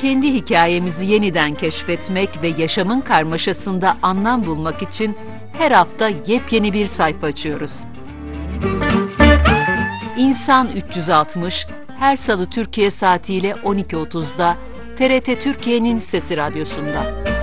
kendi hikayemizi yeniden keşfetmek ve yaşamın karmaşasında anlam bulmak için her hafta yepyeni bir sayfa açıyoruz. İnsan 360, her salı Türkiye saatiyle 12.30'da TRT Türkiye'nin Sesi Radyosu'nda.